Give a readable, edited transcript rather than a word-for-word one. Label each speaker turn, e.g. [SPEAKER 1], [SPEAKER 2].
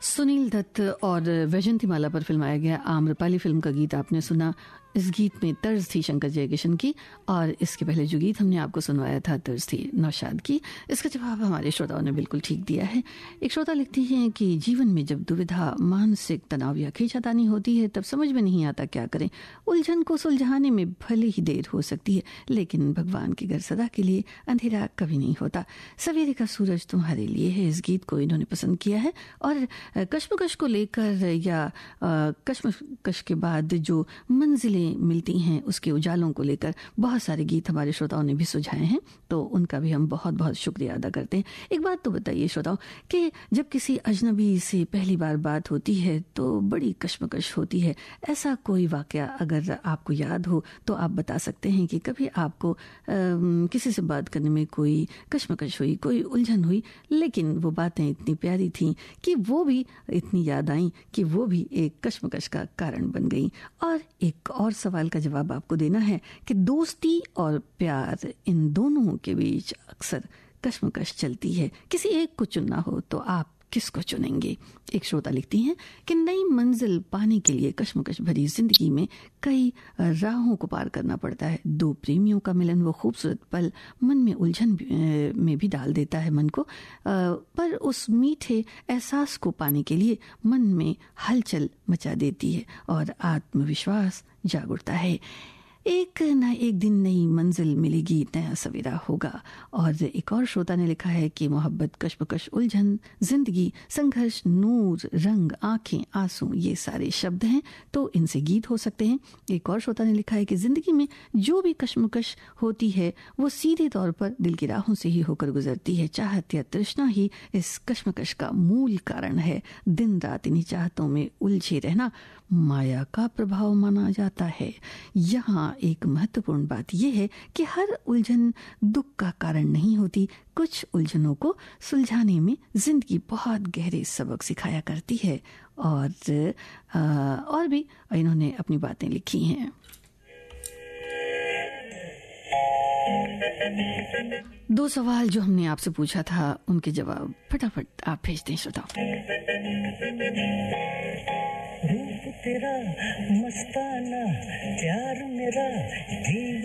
[SPEAKER 1] सुनील दत्त और वैजयंतीमाला पर फिल्माया गया आम्रपाली फिल्म का गीत आपने सुना। इस गीत में तर्ज थी शंकर जयकिशन की और इसके पहले जो गीत हमने आपको सुनवाया था तर्ज थी नौशाद की। इसका जवाब हमारे श्रोताओं ने बिल्कुल ठीक दिया है। एक श्रोता लिखती हैं कि जीवन में जब दुविधा, मानसिक तनाव या खींचातानी होती है तब समझ में नहीं आता क्या करें। उलझन को सुलझाने में भले ही देर हो सकती है, लेकिन भगवान के घर सदा के लिए अंधेरा कभी नहीं होता। सवेरे का सूरज तुम्हारे लिए है, इस गीत को इन्होंने पसंद किया है। और कश्मकश को लेकर या कश्मकश के बाद जो मंजिलें मिलती हैं उसके उजालों को लेकर बहुत सारे गीत हमारे श्रोताओं ने भी सुझाए हैं, तो उनका भी हम बहुत बहुत शुक्रिया अदा करते हैं। एक बात तो बताइए श्रोताओं कि जब किसी अजनबी से पहली बार बात होती है तो बड़ी कश्मकश होती है। ऐसा कोई वाकया अगर आपको याद हो तो आप बता सकते हैं कि कभी आपको किसी से बात करने में कोई कश्मकश हुई, कोई उलझन हुई, लेकिन वो बातें इतनी प्यारी थीं कि वो भी इतनी याद आई कि वो भी एक कश्मकश का कारण बन गई। और एक और सवाल का जवाब आपको देना है कि दोस्ती और प्यार, इन दोनों के बीच अक्सर कश्मकश चलती है। किसी एक को चुनना हो तो आप किसको चुनेंगे? एक श्रोता लिखती हैं कि नई मंजिल पाने के लिए कश्मकश भरी जिंदगी में कई राहों को पार करना पड़ता है। दो प्रेमियों का मिलन वो खूबसूरत पल मन में उलझन में भी डाल देता है मन को, पर उस मीठे एहसास को पाने के लिए मन में हलचल मचा देती है और आत्मविश्वास जाग उठता है। एक ना एक दिन नई मंजिल मिलेगी, नया सवेरा होगा। और एक और श्रोता ने लिखा है कि मोहब्बत, कश्मकश, उलझन, जिंदगी, संघर्ष, नूर, रंग, आंखें, आंसू, ये सारे शब्द हैं तो इनसे गीत हो सकते हैं। एक और श्रोता ने लिखा है कि जिंदगी में जो भी कश्मकश होती है वो सीधे तौर पर दिल की राहों से ही होकर गुजरती है। चाहत या तृष्णा ही इस कश्मकश का मूल कारण है। दिन रात इन्हीं चाहतों में उलझे रहना माया का प्रभाव माना जाता है। यहाँ एक महत्वपूर्ण बात यह है कि हर उलझन दुख का कारण नहीं होती। कुछ उलझनों को सुलझाने में जिंदगी बहुत गहरे सबक सिखाया करती है। और भी इन्होंने अपनी बातें लिखी हैं। दो सवाल जो हमने आपसे पूछा था उनके जवाब फटाफट आप भेज दें श्रोताओ।
[SPEAKER 2] रूप तेरा मस्ताना, प्यार मेरा